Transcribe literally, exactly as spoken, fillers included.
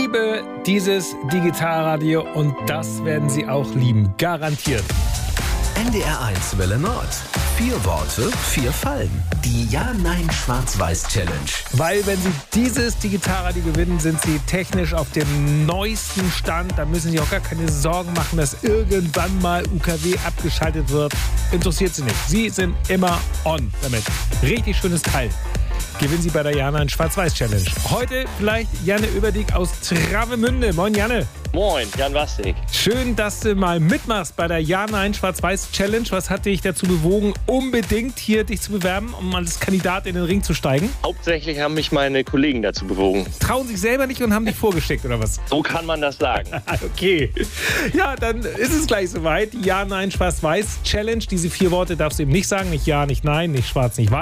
liebe dieses Digitalradio und das werden Sie auch lieben. Garantiert. N D R eins Welle Nord. Vier Worte, vier Fallen. Die Ja-Nein-Schwarz-Weiß-Challenge. Weil wenn Sie dieses Digitalradio gewinnen, sind Sie technisch auf dem neuesten Stand. Da müssen Sie auch gar keine Sorgen machen, dass irgendwann mal U K W abgeschaltet wird. Interessiert Sie nicht. Sie sind immer on damit. Richtig schönes Teil. Gewinnen Sie bei der Ja-Nein-Schwarz-Weiß-Challenge. Heute vielleicht Janne Überdiek aus Travemünde. Moin Janne. Moin, Jan Wastig. Schön, dass du mal mitmachst bei der Ja-Nein-Schwarz-Weiß-Challenge. Was hat dich dazu bewogen, unbedingt hier dich zu bewerben, um als Kandidat in den Ring zu steigen? Hauptsächlich haben mich meine Kollegen dazu bewogen. Trauen sich selber nicht und haben dich vorgeschickt, oder was? So kann man das sagen. Okay. Ja, dann ist es gleich soweit. Die Ja-Nein-Schwarz-Weiß-Challenge. Diese vier Worte darfst du eben nicht sagen. Nicht Ja, nicht Nein, nicht Schwarz, nicht Weiß.